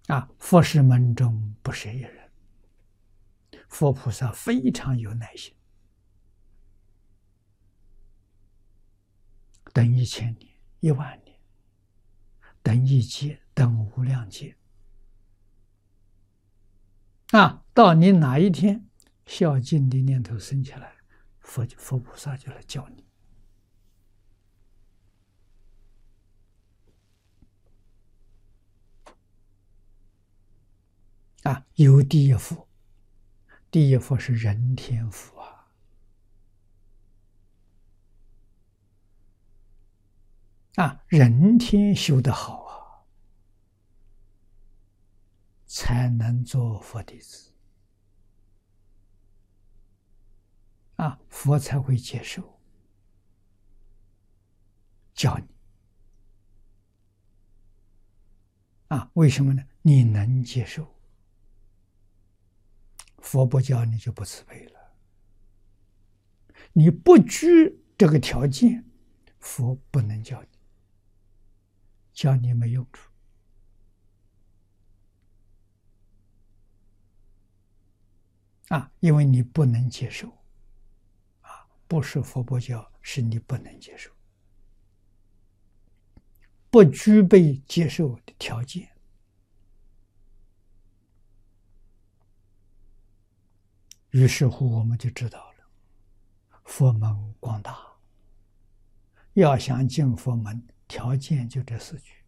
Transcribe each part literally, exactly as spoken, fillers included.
啊，佛事门中不是一人，佛菩萨非常有耐心，等一千年、一万年，等一劫、等无量劫。啊，到你哪一天孝敬的念头生起来，佛佛菩萨就来教你。啊，有第一福，第一福是人天福啊！啊，人天修得好啊，才能做佛弟子啊，佛才会接受，教你啊。为什么呢？你能接受。佛不教你就不慈悲了，你不具这个条件，佛不能教你，教你没用处啊，因为你不能接受啊，不是佛不教，是你不能接受，不具备接受的条件。于是乎，我们就知道了，佛门广大，要想进佛门，条件就这四句：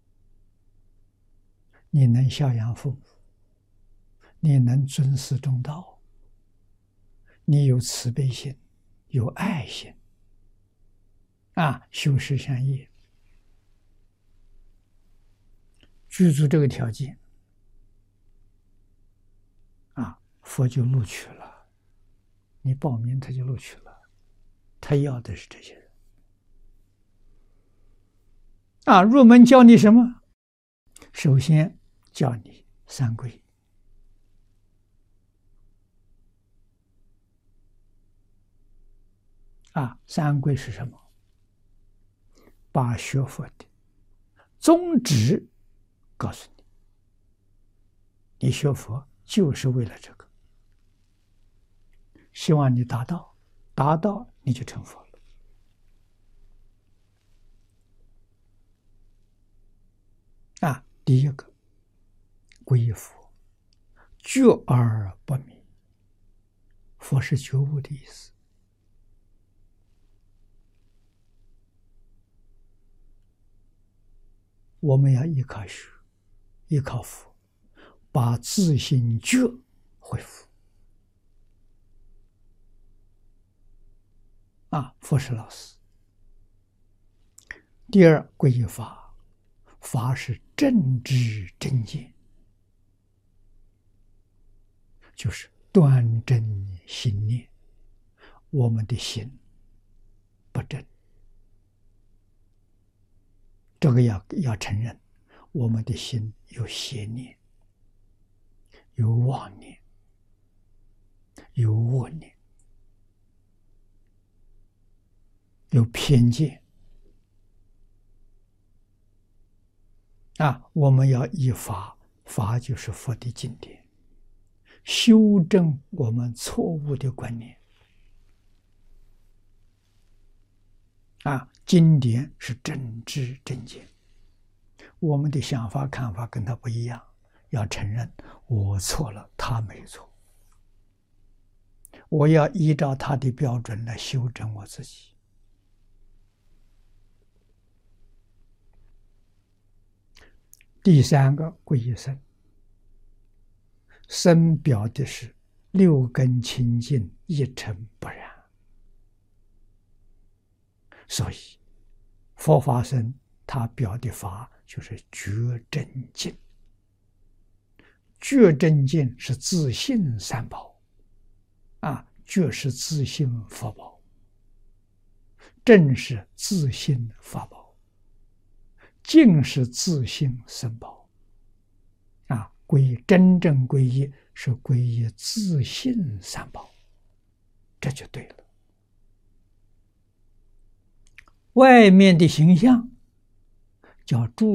你能孝养父母，你能尊师重道，你有慈悲心，有爱心，啊，修十善业，具足这个条件，啊，佛就录取了。你报名他就录取了，他要的是这些人。啊，入门教你什么？首先教你三皈。啊，三皈是什么？把学佛的宗旨告诉你，你学佛就是为了这个，希望你达到，达到你就成佛了。啊，第一个皈依佛，觉而不迷。佛是觉悟的意思。我们要依靠学，依靠佛，把自性觉恢复。啊，佛是老师。第二，皈依法，法是正知正见，就是端正心念。我们的心不正，这个要要承认，我们的心有邪念，有妄念，有恶念，有偏见。啊，我们要依法，法就是佛的经典，修正我们错误的观念。啊，经典是正知正见，我们的想法看法跟他不一样，要承认我错了，他没错，我要依照他的标准来修正我自己。第三个皈依僧，僧表的是六根清净，一尘不染。所以佛法僧他表的法就是觉正净。觉正净是自性三宝，啊，觉是自性佛宝，正是自性法宝，净是自性僧宝。啊，皈依真正皈依是皈依自性三宝，这就对了。外面的形象叫诸